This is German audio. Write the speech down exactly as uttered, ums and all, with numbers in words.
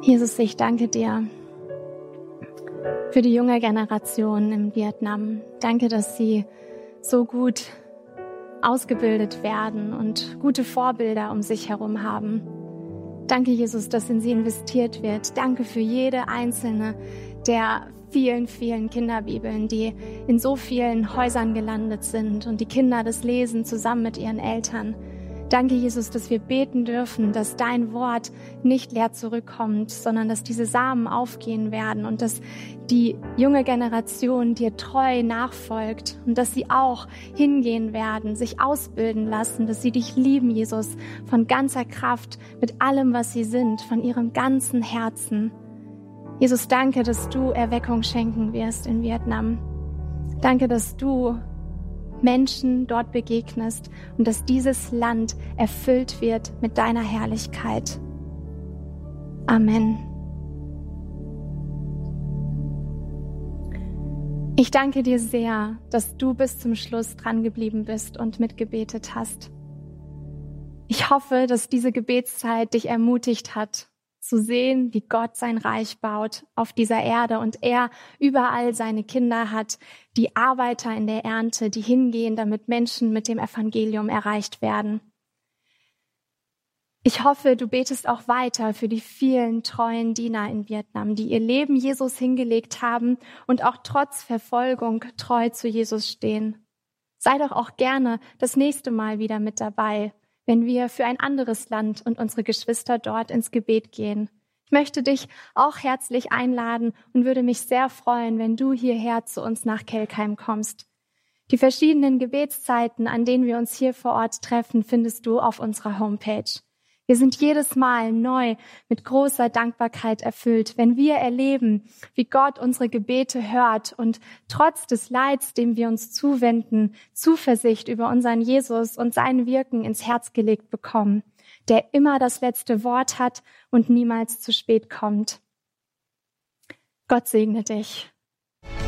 Jesus, ich danke dir für die junge Generation in Vietnam. Danke, dass sie so gut ausgebildet werden und gute Vorbilder um sich herum haben. Danke, Jesus, dass in sie investiert wird. Danke für jede einzelne der vielen, vielen Kinderbibeln, die in so vielen Häusern gelandet sind und die Kinder das lesen zusammen mit ihren Eltern. Danke, Jesus, dass wir beten dürfen, dass dein Wort nicht leer zurückkommt, sondern dass diese Samen aufgehen werden und dass die junge Generation dir treu nachfolgt und dass sie auch hingehen werden, sich ausbilden lassen, dass sie dich lieben, Jesus, von ganzer Kraft, mit allem, was sie sind, von ihrem ganzen Herzen. Jesus, danke, dass du Erweckung schenken wirst in Vietnam. Danke, dass du Menschen dort begegnest und dass dieses Land erfüllt wird mit deiner Herrlichkeit. Amen. Ich danke dir sehr, dass du bis zum Schluss dran geblieben bist und mitgebetet hast. Ich hoffe, dass diese Gebetszeit dich ermutigt hat, zu sehen, wie Gott sein Reich baut auf dieser Erde und er überall seine Kinder hat, die Arbeiter in der Ernte, die hingehen, damit Menschen mit dem Evangelium erreicht werden. Ich hoffe, du betest auch weiter für die vielen treuen Diener in Vietnam, die ihr Leben Jesus hingelegt haben und auch trotz Verfolgung treu zu Jesus stehen. Sei doch auch gerne das nächste Mal wieder mit dabei, wenn wir für ein anderes Land und unsere Geschwister dort ins Gebet gehen. Ich möchte dich auch herzlich einladen und würde mich sehr freuen, wenn du hierher zu uns nach Kelkheim kommst. Die verschiedenen Gebetszeiten, an denen wir uns hier vor Ort treffen, findest du auf unserer Homepage. Wir sind jedes Mal neu mit großer Dankbarkeit erfüllt, wenn wir erleben, wie Gott unsere Gebete hört und trotz des Leids, dem wir uns zuwenden, Zuversicht über unseren Jesus und sein Wirken ins Herz gelegt bekommen, der immer das letzte Wort hat und niemals zu spät kommt. Gott segne dich.